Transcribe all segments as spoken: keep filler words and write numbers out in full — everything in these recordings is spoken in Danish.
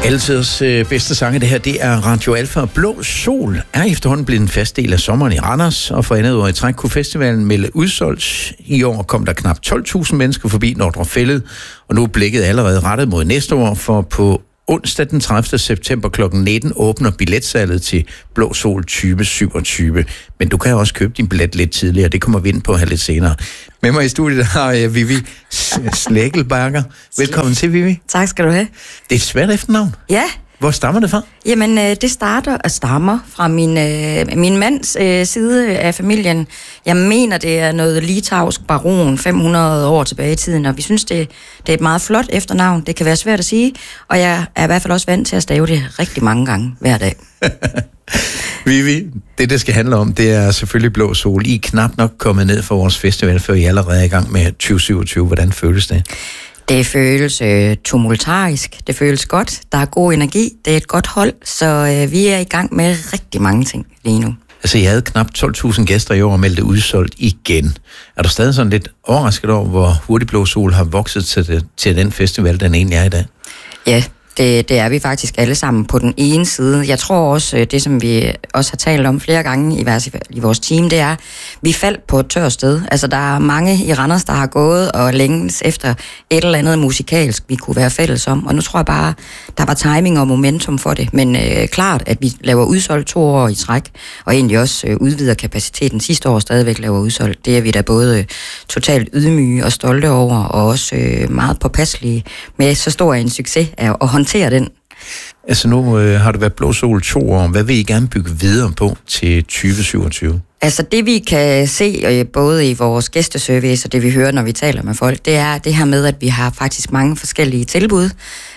Altidens øh, bedste sange, det her, det er Radio Alfa. Blå Sol er efterhånden blevet en fast del af sommeren i Randers, og for andet år i træk kunne festivalen melde udsolgt. I år kom der knap tolv tusind mennesker forbi Nordre Fælled, og nu er blikket allerede rettet mod næste år, for på onsdag den tredivte september klokken nitten åbner billetsalget til Blå Sol tyve syvogtyve. Men du kan også købe din billet lidt tidligere, det kommer vi ind på her lidt senere. Med mig i studiet har jeg Vivi Slægelbakker. Velkommen til, Vivi. Tak skal du have. Det er et svært efternavn. Ja. Hvor stammer det fra? Jamen, det starter og stammer fra min, øh, min mands øh, side af familien. Jeg mener, det er noget litauisk baron fem hundrede år tilbage i tiden, og vi synes, det, det er et meget flot efternavn. Det kan være svært at sige, og jeg er i hvert fald også vant til at stave det rigtig mange gange hver dag. Vivi, det det skal handle om, det er selvfølgelig Blå Sol. I er knap nok kommet ned for vores festival, før I allerede er i gang med tyve syvogtyve. Hvordan føles det? Det føles øh, tumultarisk, det føles godt, der er god energi, det er et godt hold, så øh, vi er i gang med rigtig mange ting lige nu. Altså, jeg havde knap tolv tusind gæster i år og meldte udsolgt igen. Er du stadig sådan lidt overrasket over, hvor hurtigt Blå Sol har vokset til, det, til den festival, den egentlig er i dag? Ja, det, det er vi faktisk alle sammen på den ene side. Jeg tror også, det som vi også har talt om flere gange i, vers, i vores team, det er, vi faldt på et tørt sted. Altså, der er mange i Randers, der har gået og længes efter et eller andet musikalsk, vi kunne være fælles om. Og nu tror jeg bare, der var timing og momentum for det. Men øh, klart, at vi laver udsolgt to år i træk, og egentlig også øh, udvider kapaciteten sidste år stadigvæk laver udsolgt. Det er vi da både øh, totalt ydmyge og stolte over, og også øh, meget påpasselige med så stor en succes at, at håndtere den. Altså nu øh, har det været Blå Sol to år. Hvad vil I gerne bygge videre på til tyve syvogtyve? Altså det vi kan se øh, både i vores gæsteservice og det vi hører, når vi taler med folk, det er det her med, at vi har faktisk mange forskellige tilbud.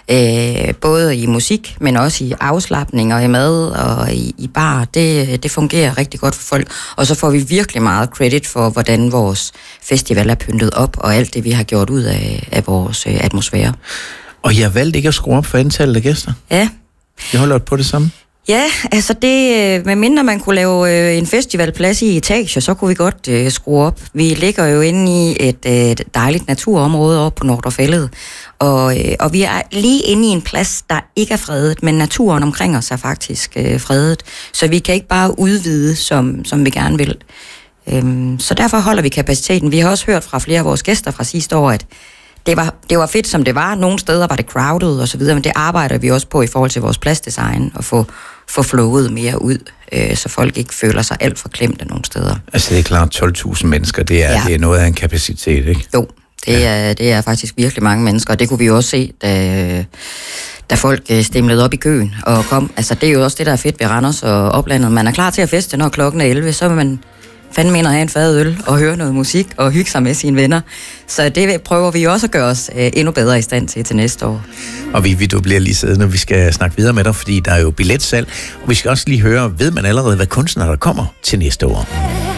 Øh, både i musik, men også i afslapning og i mad og i, i bar. Det, det fungerer rigtig godt for folk. Og så får vi virkelig meget credit for, hvordan vores festival er pyntet op, og alt det, vi har gjort ud af, af vores øh, atmosfære. Og jeg valgte ikke at skrue op for antallet af gæster? Ja. Jeg holder på det samme? Ja, altså det, med mindre man kunne lave øh, en festivalplads i etager, så kunne vi godt øh, skrue op. Vi ligger jo inde i et øh, dejligt naturområde oppe på Nordre Fælled, og, øh, og vi er lige inde i en plads, der ikke er fredet, men naturen omkring os er faktisk øh, fredet, så vi kan ikke bare udvide, som, som vi gerne vil. Øhm, så derfor holder vi kapaciteten. Vi har også hørt fra flere af vores gæster fra sidste år, at Det var, det var fedt, som det var. Nogle steder var det crowded og så videre, men det arbejder vi også på i forhold til vores pladsdesign og få, få flowet mere ud, øh, så folk ikke føler sig alt for klemte nogle steder. Altså det er klart tolv tusind mennesker, det er, ja. det er noget af en kapacitet, ikke? Jo, det, ja. er, det er faktisk virkelig mange mennesker, og det kunne vi også se, da, da folk stemlede op i køen og kom. Altså det er jo også det, der er fedt ved Randers og oplandet. Man er klar til at feste, når klokken er elleve, så vil man fandme ind og have en fad øl og høre noget musik og hygge sig med sine venner. Så det prøver vi også at gøre os øh, endnu bedre i stand til til næste år. Og Vivi, du bliver lige siddende, og vi skal snakke videre med dig, fordi der er jo billetsalg. Og vi skal også lige høre, ved man allerede, hvad kunstnere der kommer til næste år?